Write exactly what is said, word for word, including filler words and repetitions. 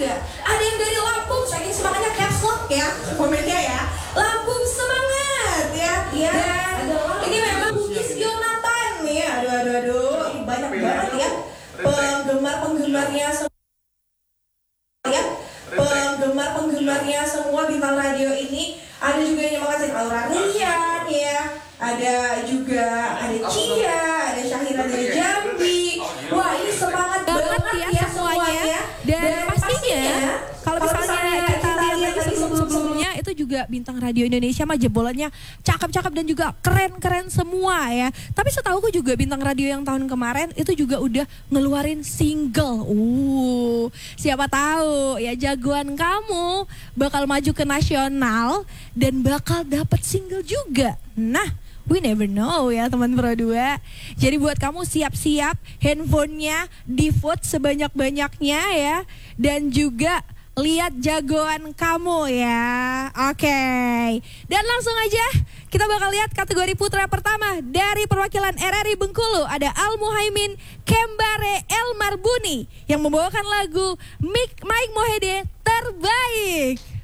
juga ada yang dari Lampung, saking semangatnya caps lock ya komennya ya. Lampung semangat ya. Ya. Dan ini memang Bukis Yonatan nih. Aduh aduh aduh, banyak banget ya penggemar-penggemarnya semua ya. Penggemar-penggemarnya semua Bintang Radio ini. Ada juga yang nyemangatin Aura Rian ya. Ada juga ada Cia, ada Syahira dari Jambi. Wah, ini semangat banget, banget ya, ya semuanya. Dan, Dan pastinya kalau misalnya kita lihat lagi sebelum-sebelumnya itu juga Bintang Radio Indonesia mah jebolannya cakep-cakep dan juga keren-keren semua ya. Tapi setahuku juga Bintang Radio yang tahun kemarin itu juga udah ngeluarin single. Uh, siapa tahu ya jagoan kamu bakal maju ke nasional dan bakal dapet single juga. Nah, we never know ya teman Pro dua. Jadi buat kamu siap-siap handphonenya di vote sebanyak-banyaknya ya. Dan juga lihat jagoan kamu ya. Oke okay. Dan langsung aja kita bakal lihat kategori putra pertama. Dari perwakilan R R I Bengkulu ada Al Muhaimin Kembare El Marbuni yang membawakan lagu Mike Mohede Terbaik.